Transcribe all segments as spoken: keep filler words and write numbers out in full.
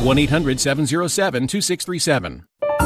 one eight hundred seven oh seven two six three seven.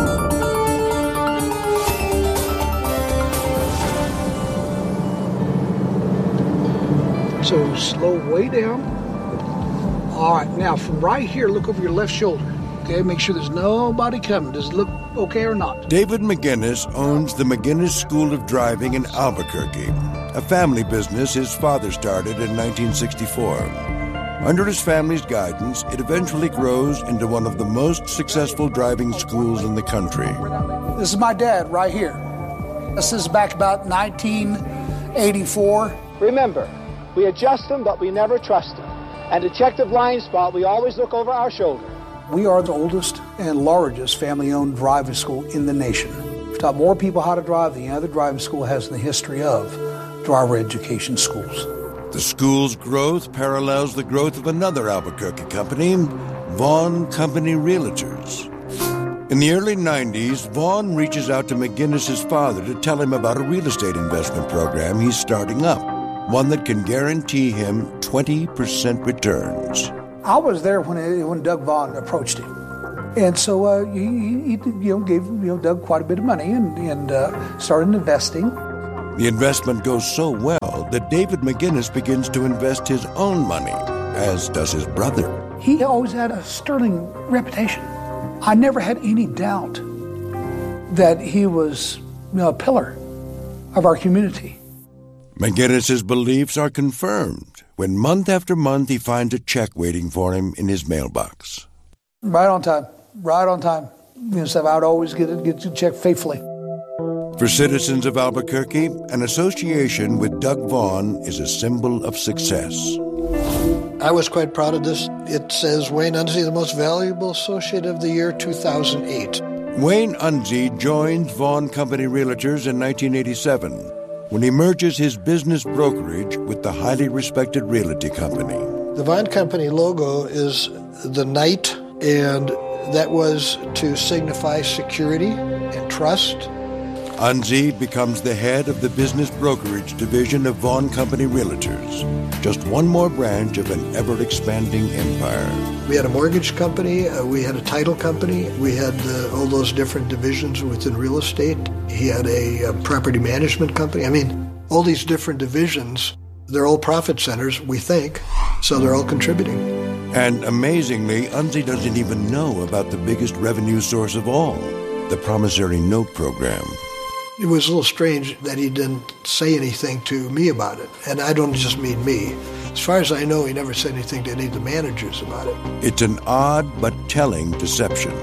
So slow way down. All right, now from right here, look over your left shoulder. Okay, make sure there's nobody coming. Does it look okay or not? David McGinnis owns the McGinnis School of Driving in Albuquerque, a family business his father started in nineteen sixty-four. Under his family's guidance, it eventually grows into one of the most successful driving schools in the country. This is my dad right here. This is back about nineteen eighty-four. Remember, we adjust them, but we never trust them. And to check the blind spot, we always look over our shoulder. We are the oldest and largest family-owned driving school in the nation. We've taught more people how to drive than any other driving school has in the history of driver education schools. The school's growth parallels the growth of another Albuquerque company, Vaughn Company Realtors. In the early nineties, Vaughn reaches out to McGinnis's father to tell him about a real estate investment program he's starting up, one that can guarantee him twenty percent returns. I was there when it, when Doug Vaughn approached him, and so uh, he, he you know gave you know Doug quite a bit of money and and uh, started investing. The investment goes so well that David McGinnis begins to invest his own money, as does his brother. He always had a sterling reputation. I never had any doubt that he was you know, a pillar of our community. McGinnis's beliefs are confirmed when month after month he finds a check waiting for him in his mailbox. Right on time, right on time. You know, so I would always get it, get the check faithfully. For citizens of Albuquerque, an association with Doug Vaughn is a symbol of success. I was quite proud of this. It says Wayne Unzie, the most valuable associate of the year two thousand eight. Wayne Unzie joins Vaughn Company Realtors in nineteen eighty-seven when he merges his business brokerage with the highly respected realty company. The Vaughn Company logo is the knight, and that was to signify security and trust. Unzie becomes the head of the business brokerage division of Vaughn Company Realtors, just one more branch of an ever-expanding empire. We had a mortgage company, uh, we had a title company, we had uh, all those different divisions within real estate. He had a, a property management company. I mean, all these different divisions, they're all profit centers, we think, so they're all contributing. And amazingly, Unzie doesn't even know about the biggest revenue source of all, the promissory note program. It was a little strange that he didn't say anything to me about it. And I don't just mean me. As far as I know, he never said anything to any of the managers about it. It's an odd but telling deception.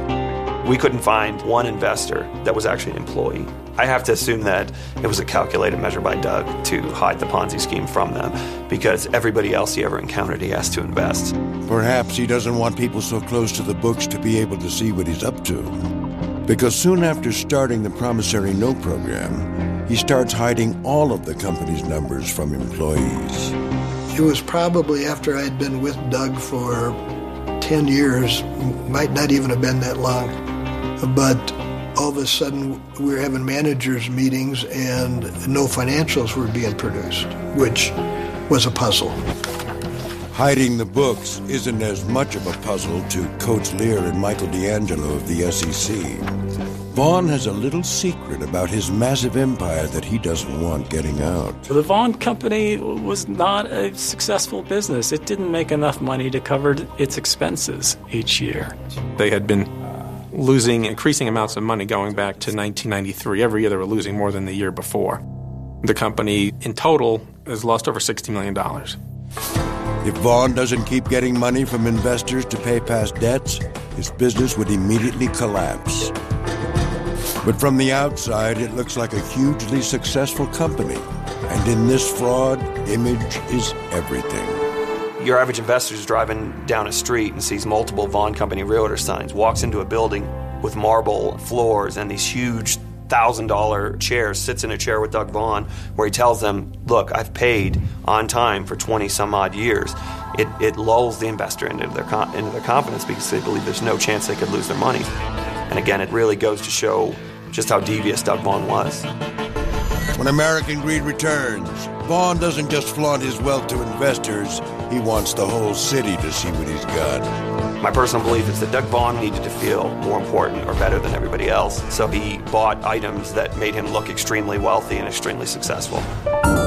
We couldn't find one investor that was actually an employee. I have to assume that it was a calculated measure by Doug to hide the Ponzi scheme from them, because everybody else he ever encountered, he has to invest. Perhaps he doesn't want people so close to the books to be able to see what he's up to. Because soon after starting the promissory note program, he starts hiding all of the company's numbers from employees. It was probably after I'd been with Doug for ten years, might not even have been that long, but all of a sudden we were having managers meetings and no financials were being produced, which was a puzzle. Hiding the books isn't as much of a puzzle to Coates Lear and Michael D'Angelo of the S E C. Vaughn has a little secret about his massive empire that he doesn't want getting out. The Vaughn Company was not a successful business. It didn't make enough money to cover its expenses each year. They had been losing increasing amounts of money going back to nineteen ninety-three. Every year they were losing more than the year before. The company in total has lost over sixty million dollars. If Vaughn doesn't keep getting money from investors to pay past debts, his business would immediately collapse. But from the outside, it looks like a hugely successful company. And in this fraud, image is everything. Your average investor is driving down a street and sees multiple Vaughn Company Realtor signs, walks into a building with marble floors and these huge one thousand dollars chairs, sits in a chair with Doug Vaughn, where he tells them, look, I've paid on time for twenty some odd years. It, it lulls the investor into their, into their confidence because they believe there's no chance they could lose their money. And again, it really goes to show just how devious Doug Vaughn was. When American greed returns, Vaughn doesn't just flaunt his wealth to investors, He wants the whole city to see what he's got. My personal belief is that Doug Vaughn needed to feel more important or better than everybody else, so he bought items that made him look extremely wealthy and extremely successful.